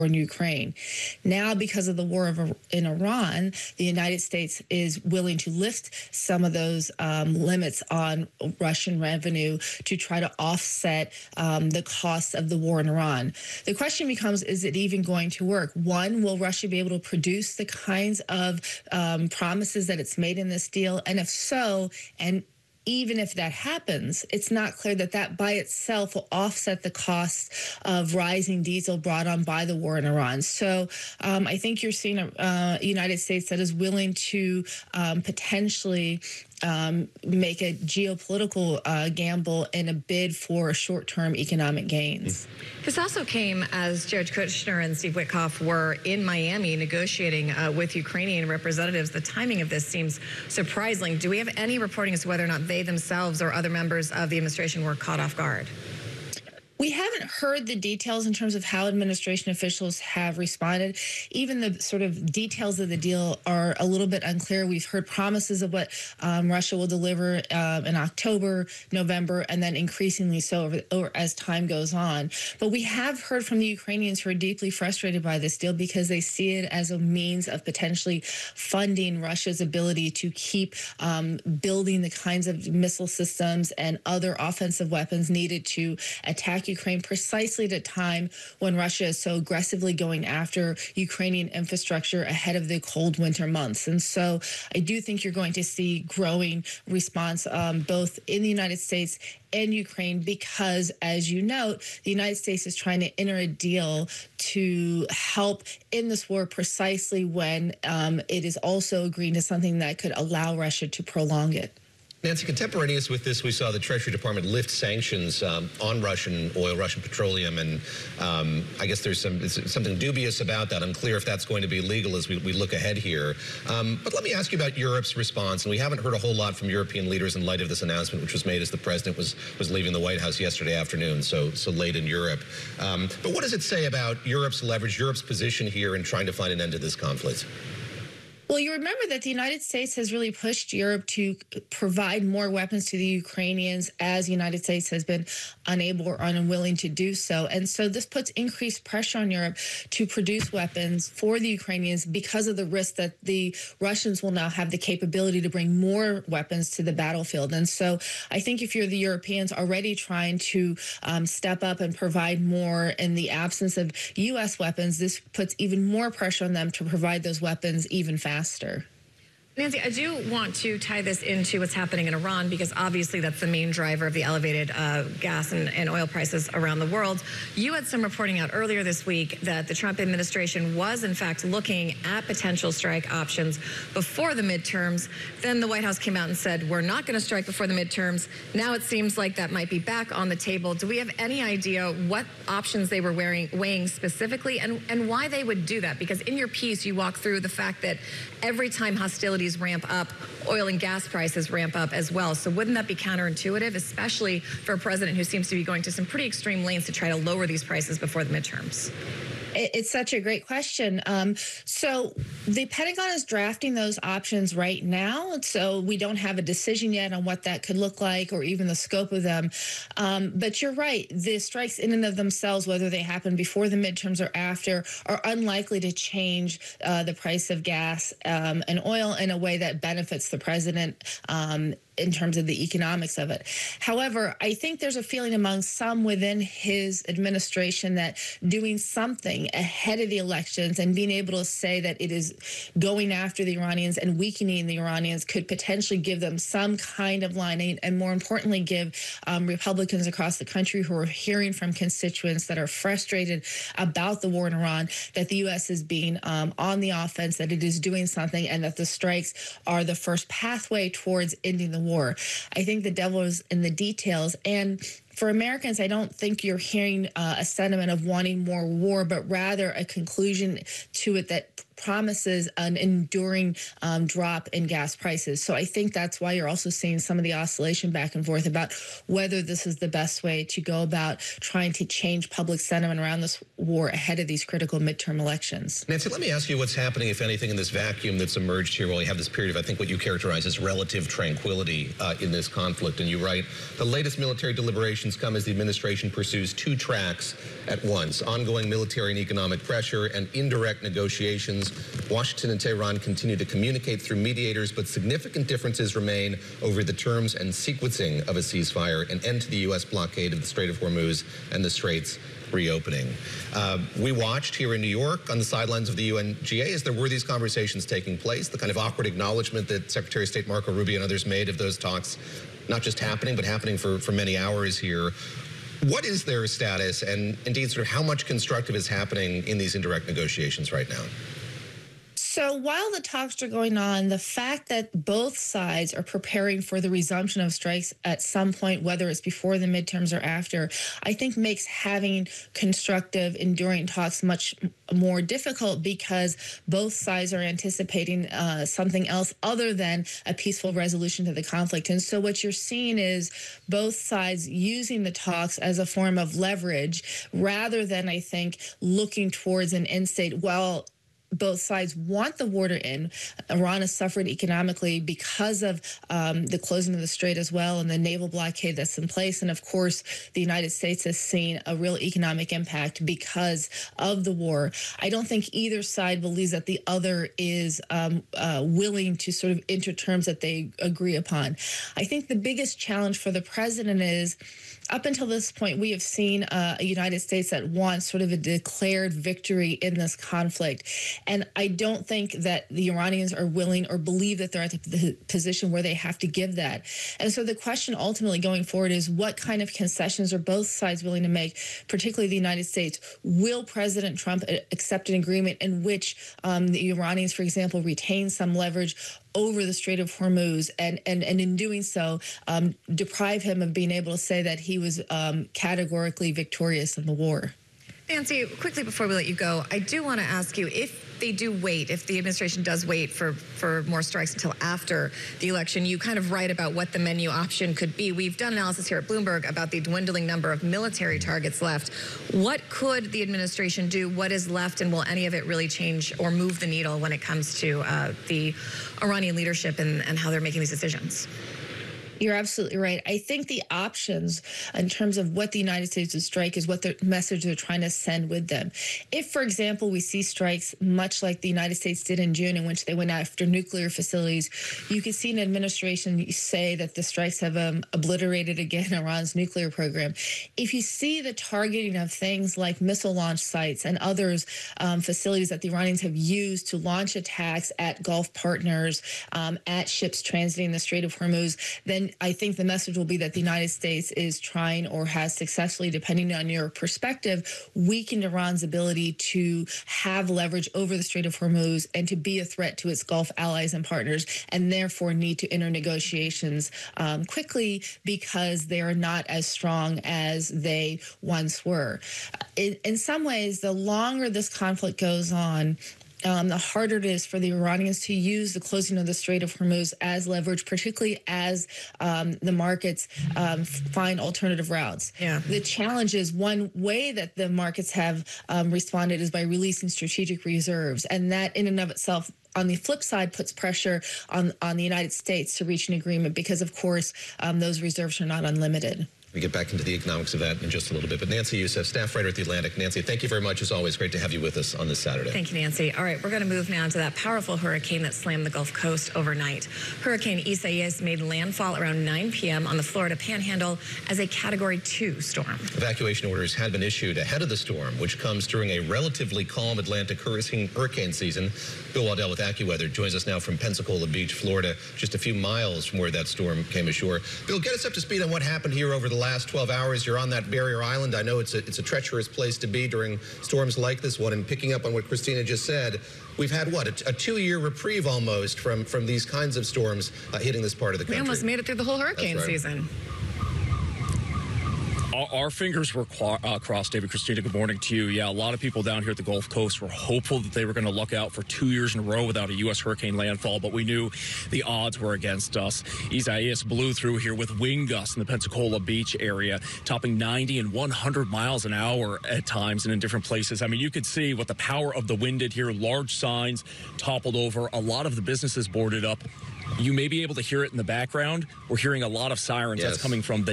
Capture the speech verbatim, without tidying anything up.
in Ukraine. Now, because of the war of, in Iran, the United States is willing to lift some of those um, limits on Russian revenue to try to offset um, the costs of the war in Iran. The question becomes, is it even going to work? One, will Russia be able to produce the kinds of um, promises that it's made in this deal? And if so, and even if that happens, it's not clear that that by itself will offset the costs of rising diesel brought on by the war in Iran. So um, I think you're seeing a uh, United States that is willing to um, potentially um, make a geopolitical uh, gamble in a bid for short-term economic gains. This also came as Jared Kushner and Steve Witkoff were in Miami negotiating uh, with Ukrainian representatives. The timing of this seems surprising. Do we have any reporting as to whether or not they themselves or other members of the administration were caught off guard? We haven't heard the details in terms of how administration officials have responded. Even the sort of details of the deal are a little bit unclear. We've heard promises of what um, Russia will deliver uh, in October, November, and then increasingly so over, over, as time goes on. But we have heard from the Ukrainians who are deeply frustrated by this deal because they see it as a means of potentially funding Russia's ability to keep um, building the kinds of missile systems and other offensive weapons needed to attack Ukraine precisely at a time when Russia is so aggressively going after Ukrainian infrastructure ahead of the cold winter months. And so I do think you're going to see growing response um, both in the United States and Ukraine because, as you note, the United States is trying to enter a deal to help in this war precisely when um, it is also agreeing to something that could allow Russia to prolong it. Nancy, contemporaneous with this, we saw the Treasury Department lift sanctions um, on Russian oil, Russian petroleum, and um, I guess there's some something dubious about that. Unclear if that's going to be legal as we, we look ahead here. Um, but let me ask you about Europe's response, and we haven't heard a whole lot from European leaders in light of this announcement, which was made as the president was was leaving the White House yesterday afternoon, so so late in Europe. Um, but what does it say about Europe's leverage, Europe's position here in trying to find an end to this conflict? Well, you remember that the United States has really pushed Europe to provide more weapons to the Ukrainians as the United States has been unable or unwilling to do so. And so this puts increased pressure on Europe to produce weapons for the Ukrainians because of the risk that the Russians will now have the capability to bring more weapons to the battlefield. And so I think if you're the Europeans already trying to um, step up and provide more in the absence of U S weapons, this puts even more pressure on them to provide those weapons even faster. Nancy, I do want to tie this into what's happening in Iran because obviously that's the main driver of the elevated uh, gas and, and oil prices around the world. You had some reporting out earlier this week that the Trump administration was in fact looking at potential strike options before the midterms. Then the White House came out and said, we're not going to strike before the midterms. Now it seems like that might be back on the table. Do we have any idea what options they were wearing, weighing specifically and, and why they would do that? Because in your piece, you walk through the fact that every time hostilities ramp up, oil and gas prices ramp up as well. So wouldn't that be counterintuitive, especially for a president who seems to be going to some pretty extreme lengths to try to lower these prices before the midterms? It's such a great question. Um, so the Pentagon is drafting those options right now. So we don't have a decision yet on what that could look like or even the scope of them. Um, but you're right. The strikes in and of themselves, whether they happen before the midterms or after, are unlikely to change uh, the price of gas um, and oil in a way that benefits the president um, in terms of the economics of it. However, I think there's a feeling among some within his administration that doing something ahead of the elections and being able to say that it is going after the Iranians and weakening the Iranians could potentially give them some kind of lining and, more importantly, give um, Republicans across the country who are hearing from constituents that are frustrated about the war in Iran that the U S is being um, on the offense, that it is doing something, and that the strikes are the first pathway towards ending the war. I think the devil is in the details. And for Americans, I don't think you're hearing uh, a sentiment of wanting more war, but rather a conclusion to it that promises an enduring um, drop in gas prices. So I think that's why you're also seeing some of the oscillation back and forth about whether this is the best way to go about trying to change public sentiment around this war ahead of these critical midterm elections. Nancy, let me ask you what's happening, if anything, in this vacuum that's emerged here while we have this period of, I think, what you characterize as relative tranquility uh, in this conflict. And you write, the latest military deliberations come as the administration pursues two tracks at once: ongoing military and economic pressure and indirect negotiations. Washington and Tehran continue to communicate through mediators, but significant differences remain over the terms and sequencing of a ceasefire, an end to the U S blockade of the Strait of Hormuz and the Strait's reopening. Uh, we watched here in New York on the sidelines of the U N G A as there were these conversations taking place, the kind of awkward acknowledgement that Secretary of State Marco Rubio and others made of those talks not just happening, but happening for, for many hours here. What is their status, and indeed sort of how much constructive is happening in these indirect negotiations right now? So while the talks are going on, the fact that both sides are preparing for the resumption of strikes at some point, whether it's before the midterms or after, I think makes having constructive, enduring talks much more difficult, because both sides are anticipating uh, something else other than a peaceful resolution to the conflict. And so what you're seeing is both sides using the talks as a form of leverage rather than, I think, looking towards an end state. Well, both sides want the war to end. Iran has suffered economically because of um, the closing of the strait as well, and the naval blockade that's in place. And of course, the United States has seen a real economic impact because of the war. I don't think either side believes that the other is um, uh, willing to sort of enter terms that they agree upon. I think the biggest challenge for the president is, up until this point, we have seen uh, a United States that wants sort of a declared victory in this conflict. And I don't think that the Iranians are willing or believe that they're at the position where they have to give that. And so the question ultimately going forward is, what kind of concessions are both sides willing to make, particularly the United States? Will President Trump accept an agreement in which um, the Iranians, for example, retain some leverage over the Strait of Hormuz, and, and, and in doing so, um, deprive him of being able to say that he was um, categorically victorious in the war? Nancy, quickly before we let you go, I do want to ask you, if they do wait, if the administration does wait for, for more strikes until after the election, you kind of write about what the menu option could be. We've done analysis here at Bloomberg about the dwindling number of military targets left. What could the administration do? What is left, and will any of it really change or move the needle when it comes to uh, the Iranian leadership and, and how they're making these decisions? You're absolutely right. I think the options in terms of what the United States would strike is what the message they're trying to send with them. If, for example, we see strikes much like the United States did in June, in which they went after nuclear facilities, you could see an administration say that the strikes have um, obliterated again Iran's nuclear program. If you see the targeting of things like missile launch sites and others, um, facilities that the Iranians have used to launch attacks at Gulf partners, um, at ships transiting the Strait of Hormuz, then I think the message will be that the United States is trying, or has successfully, depending on your perspective, weakened Iran's ability to have leverage over the Strait of Hormuz and to be a threat to its Gulf allies and partners, and therefore need to enter negotiations um, quickly because they are not as strong as they once were. In, in some ways, the longer this conflict goes on, Um, the harder it is for the Iranians to use the closing of the Strait of Hormuz as leverage, particularly as um, the markets um, find alternative routes. Yeah. The challenge is, one way that the markets have um, responded is by releasing strategic reserves, and that in and of itself, on the flip side, puts pressure on, on the United States to reach an agreement because, of course, um, those reserves are not unlimited. We get back into the economics of that in just a little bit. But Nancy Youssef, staff writer at The Atlantic. Nancy, thank you very much. As always, great to have you with us on this Saturday. Thank you, Nancy. All right, we're going to move now to that powerful hurricane that slammed the Gulf Coast overnight. Hurricane Isaias made landfall around nine p m on the Florida Panhandle as a Category two storm. Evacuation orders had been issued ahead of the storm, which comes during a relatively calm Atlantic hurricane season. Bill Waddell with AccuWeather joins us now from Pensacola Beach, Florida, just a few miles from where that storm came ashore. Bill, get us up to speed on what happened here over the last twelve hours. You're on that barrier island. I know it's a, it's a treacherous place to be during storms like this one. And picking up on what Christina just said, we've had, what, a, a two-year reprieve almost from, from these kinds of storms uh, hitting this part of the country. We almost made it through the whole hurricane That's right. season. Our, our fingers were qua- uh, crossed, David. Christina, good morning to you. Yeah, a lot of people down here at the Gulf Coast were hopeful that they were going to luck out for two years in a row without a U S hurricane landfall, but we knew the odds were against us. Isaias blew through here with wind gusts in the Pensacola Beach area, topping ninety and one hundred miles an hour at times and in different places. I mean, you could see what the power of the wind did here. Large signs toppled over. A lot of the businesses boarded up. You may be able to hear it in the background. We're hearing a lot of sirens. Yes. That's coming from the